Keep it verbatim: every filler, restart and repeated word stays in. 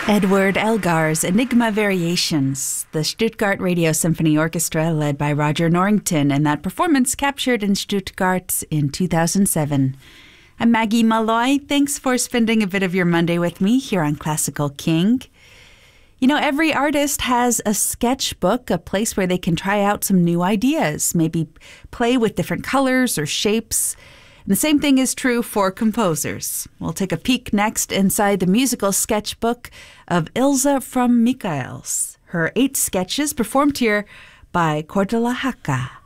Edward Elgar's Enigma Variations, the Stuttgart Radio Symphony Orchestra led by Roger Norrington, and that performance captured in Stuttgart in two thousand seven. I'm Maggie Malloy. Thanks for spending a bit of your Monday with me here on Classical King. You know, every artist has a sketchbook, a place where they can try out some new ideas, maybe play with different colors or shapes. And the same thing is true for composers. We'll take a peek next inside the musical sketchbook of Ilse from Michaels. Her eight sketches performed here by Cordula Haka.